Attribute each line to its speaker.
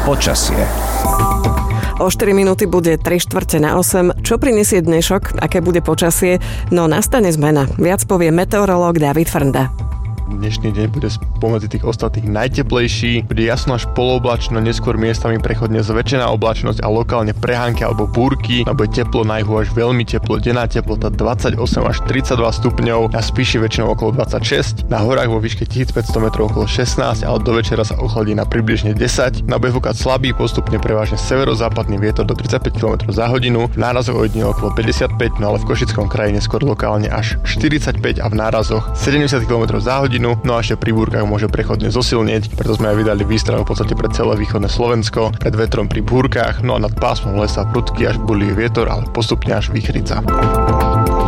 Speaker 1: Počasie.
Speaker 2: O 4 minúty bude 7:45. Čo prinesie dnešok? Aké bude počasie? No nastane zmena. Viac povie meteorológ David Frnda.
Speaker 3: Dnešný deň bude spomedzi tých ostatných najteplejší. Bude jasno až polooblačno, neskôr miestami prechodne zväčšená oblačnosť a lokálne prehánky alebo búrky. A bude teplo na juhu až veľmi teplo. Denná teplota 28 až 32 stupňov, na spíši väčšinou okolo 26. Na horách vo výške 1500 metrov okolo 16, ale do večera sa ochladí na približne 10. Na bude fúkať slabý, postupne prevažne severozápadný vietor do 35 km za hodinu. V nárazoch ojedinele okolo 55, no ale v Košickom kraji neskôr lokálne až 45 a v nárazoch 70 km za hodinu. No a ešte pri búrkach môže prechodne zosilnieť, preto sme aj vydali výstrahu v podstate pre celé východné Slovensko, pred vetrom pri búrkach, no a nad pásmom lesa prudký až burlivý vietor, ale postupne až výchrica.